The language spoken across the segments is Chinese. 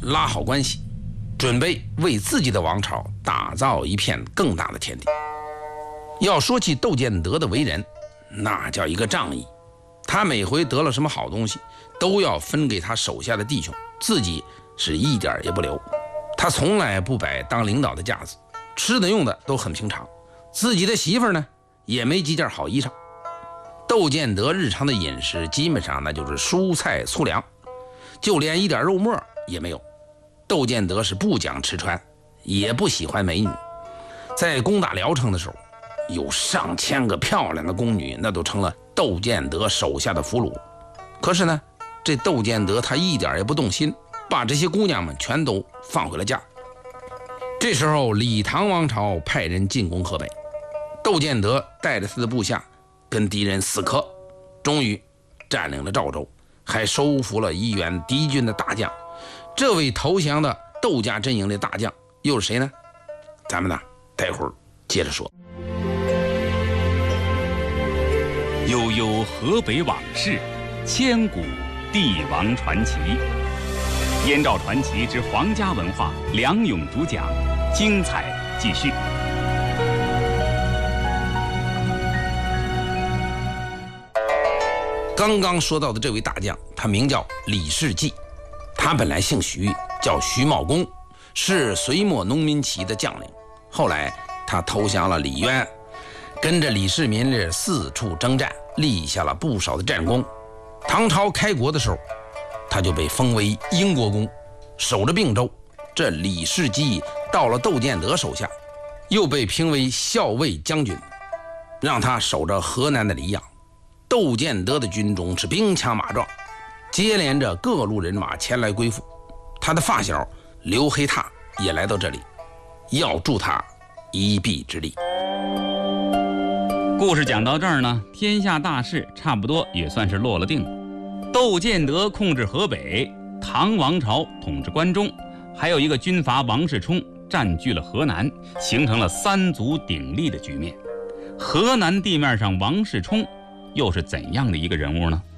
拉好关系，准备为自己的王朝打造一片更大的天地。要说起窦建德的为人，那叫一个仗义。他每回得了什么好东西，都要分给他手下的弟兄，自己是一点也不留。他从来不摆当领导的架子，吃的用的都很平常，自己的媳妇儿呢也没几件好衣裳。窦建德日常的饮食基本上那就是蔬菜粗粮，就连一点肉末也没有。窦建德是不讲吃穿，也不喜欢美女。在攻打聊城的时候，有上千个漂亮的宫女，那都成了窦建德手下的俘虏。可是呢，这窦建德他一点也不动心，把这些姑娘们全都放回了家。这时候李唐王朝派人进攻河北，窦建德带着他的部下跟敌人死磕，终于占领了赵州，还收服了一员敌军的大将。这位投降的窦家阵营的大将又是谁呢？咱们呢待会儿接着说。 悠悠河北往事，千古帝王传奇。燕赵传奇之皇家文化，梁勇主讲，精彩继续。 刚刚说到的这位大将，他名叫李世济，他本来姓徐，叫徐茂公，是隋末农民起义的将领。后来他投降了李渊，跟着李世民四处征战，立下了不少的战功。唐朝开国的时候，他就被封为英国公，守着并州。这李世济到了窦建德手下，又被评为校尉将军，让他守着河南的黎阳。窦建德的军中是兵强马壮，接连着各路人马前来归附。他的发小刘黑闼也来到这里，要助他一臂之力。 故事讲到这儿呢，天下大势差不多也算是落了定。窦建德控制河北，唐王朝统治关中，还有一个军阀王世充占据了河南，形成了三足鼎立的局面。河南地面上，王世充又是怎样的一个人物呢？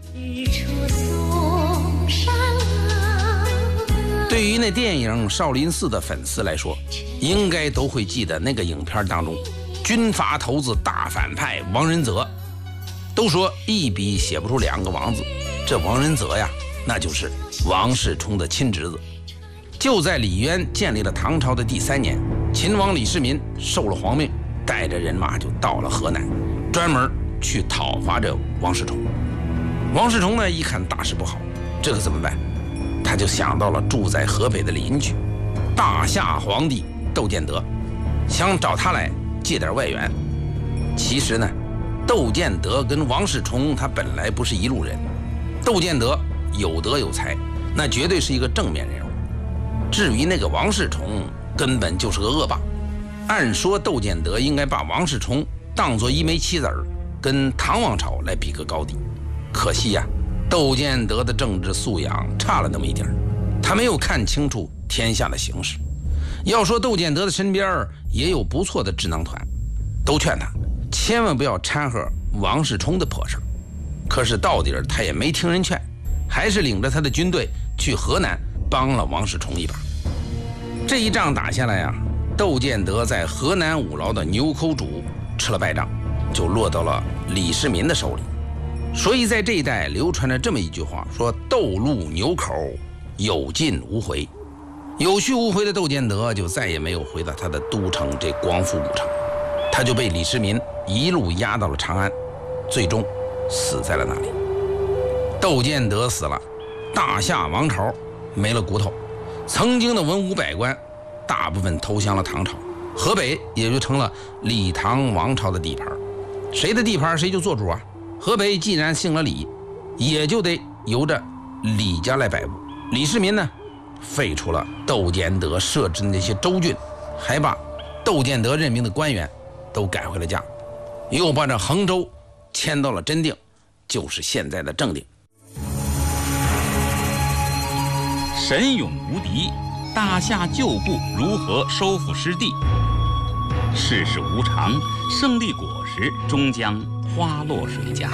对于那电影《少林寺》的粉丝来说，应该都会记得那个影片当中，军阀头子大反派王仁泽。都说一笔写不出两个王字，这王仁泽呀，那就是王世充的亲侄子。就在李渊建立了唐朝的第3年，秦王李世民受了皇命，带着人马就到了河南，专门去讨伐这王世充。王世充呢，一看大事不好，这可怎么办？他就想到了住在河北的邻居大夏皇帝窦建德，想找他来借点外援。其实呢，窦建德跟王世充他本来不是一路人，窦建德有德有才，那绝对是一个正面人物。至于那个王世充，根本就是个恶霸。按说窦建德应该把王世充当作一枚棋子儿，跟唐王朝来比个高低。可惜呀，窦建德的政治素养差了那么一点，他没有看清楚天下的形势。要说窦建德的身边也有不错的智囊团，都劝他千万不要掺和王世充的破事。可是到底他也没听人劝，还是领着他的军队去河南帮了王世充一把。这一仗打下来啊，窦建德在河南五牢的牛口渚吃了败仗，就落到了李世民的手里。所以在这一带流传着这么一句话，说窦入牛口，有进无回。有去无回的窦建德就再也没有回到他的都城这光复武城，他就被李世民一路押到了长安，最终死在了那里。窦建德死了，大夏王朝没了骨头，曾经的文武百官大部分投降了唐朝，河北也就成了李唐王朝的地盘。谁的地盘谁就做主啊。河北既然姓了李，也就得由着李家来摆布。李世民呢，废除了窦建德设置的那些州郡，还把窦建德任命的官员都赶回了家，又把这衡州迁到了真定，就是现在的正定。 神勇无敌，大夏旧部如何收复失地？世事无常，胜利果实终将花落谁家？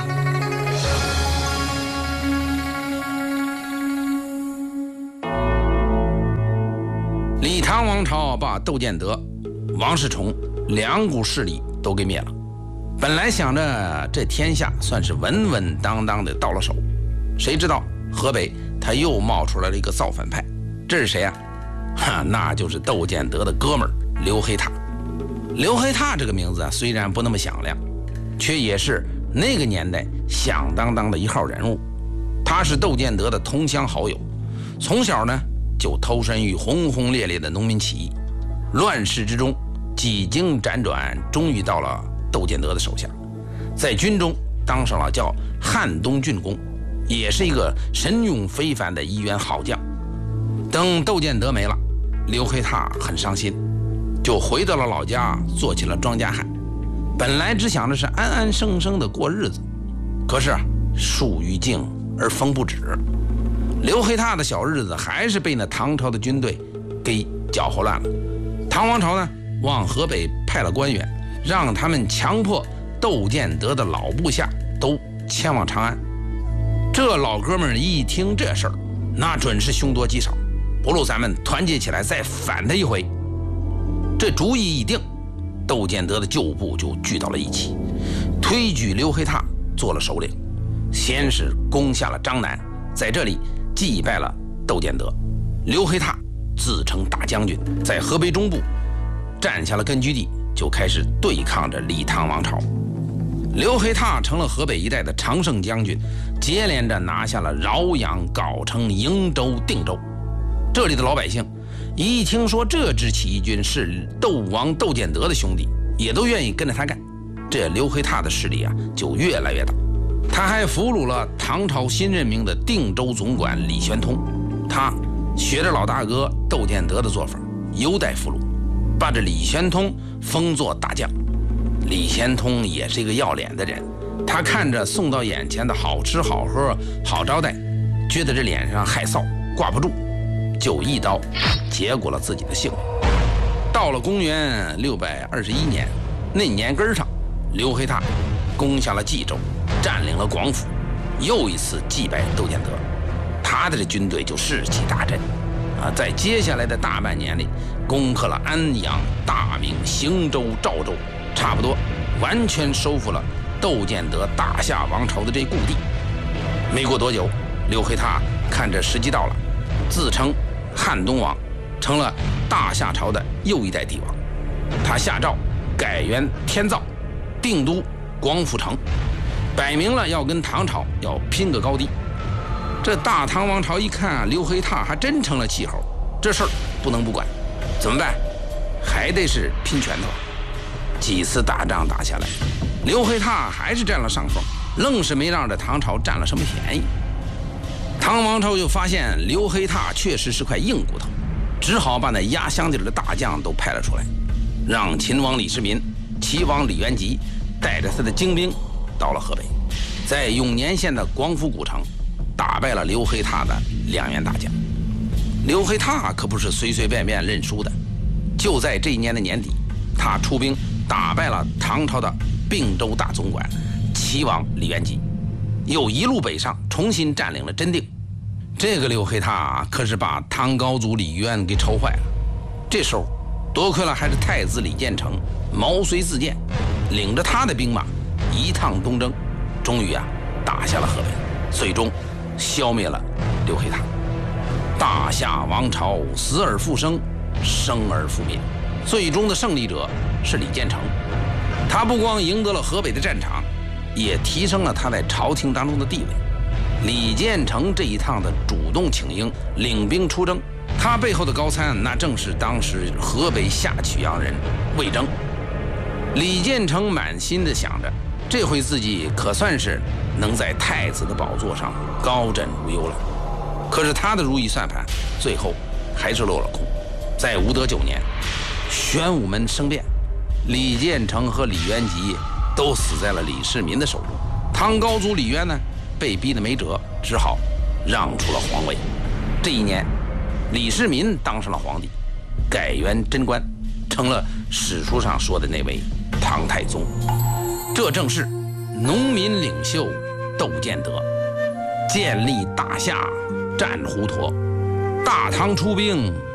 李唐王朝把窦建德、王世充两股势力都给灭了。本来想着这天下算是稳稳当当的到了手，谁知道河北他又冒出来了一个造反派。这是谁啊？那就是窦建德的哥们儿刘黑闼。刘黑闼这个名字啊，虽然不那么响亮，却也是那个年代响当当的一号人物。他是窦建德的同乡好友，从小呢就投身于轰轰烈烈的农民起义，乱世之中几经辗转，终于到了窦建德的手下，在军中当上了叫汉东郡公，也是一个神勇非凡的一员好将。等窦建德没了，刘黑闼很伤心，就回到了老家，做起了庄稼汉。本来只想着是安安生生的过日子，可是树欲静而风不止，刘黑闼的小日子还是被那唐朝的军队给搅和乱了。唐王朝呢，往河北派了官员，让他们强迫窦建德的老部下都前往长安。这老哥们一听这事儿，那准是凶多吉少，不如咱们团结起来再反他一回。这主意一定，窦建德的旧部就聚到了一起，推举刘黑闼做了首领。先是攻下了张南，在这里击败了窦建德。刘黑闼自称大将军，在河北中部占下了根据地，就开始对抗着李唐王朝。刘黑闼成了河北一带的常胜将军，接连着拿下了饶阳、藁城、营州、定州。这里的老百姓一听说这支起义军是窦王窦建德的兄弟，也都愿意跟着他干。这刘黑闼的势力就越来越大。他还俘虏了唐朝新任命的定州总管李玄通，他学着老大哥窦建德的做法，优待俘虏，把这李玄通封作大将。李玄通也是一个要脸的人，他看着送到眼前的好吃好喝好招待，觉得这脸上害臊挂不住，就一刀结果了自己的性命。到了公元621年，那年根上，刘黑闼攻下了冀州，占领了广府，又一次击败窦建德。他的这军队就士气大振在接下来的大半年里，攻克了安阳、大名、邢州、赵州，差不多完全收复了窦建德大夏王朝的这故地。没过多久，刘黑闼看着时机到了，自称汉东王，成了大夏朝的又一代帝王。他下诏改元天造，定都广府城，摆明了要跟唐朝要拼个高低。这大唐王朝一看刘黑闼还真成了气候，这事儿不能不管，怎么办？还得是拼拳头。几次大仗打下来，刘黑闼还是占了上风，愣是没让这唐朝占了什么便宜。唐王朝就发现刘黑闼确实是块硬骨头，只好把那压箱底的大将都派了出来，让秦王李世民、齐王李元吉带着他的精兵到了河北，在永年县的广府古城打败了刘黑闼的2员大将。刘黑闼可不是随随便便认输的，就在这一年的年底，他出兵打败了唐朝的并州大总管齐王李元吉，又一路北上，重新占领了真定。这个刘黑闼可是把唐高祖李渊给愁坏了。这时候多亏了还是太子李建成毛遂自荐，领着他的兵马一趟东征，终于打下了河北，最终消灭了刘黑闼。大夏王朝死而复生，生而复灭，最终的胜利者是李建成。他不光赢得了河北的战场，也提升了他在朝廷当中的地位。李建成这一趟的主动请缨，领兵出征，他背后的高参那正是当时河北下曲阳人魏征。李建成满心的想着，这回自己可算是能在太子的宝座上高枕无忧了。可是他的如意算盘最后还是落了空。在武德9年，玄武门生变，李建成和李元吉都死在了李世民的手中。唐高祖李渊呢，被逼得没辙，只好让出了皇位。这一年，李世民当上了皇帝，改元贞观，成了史书上说的那位唐太宗。这正是农民领袖窦建德建立大夏战胡陀，大唐出兵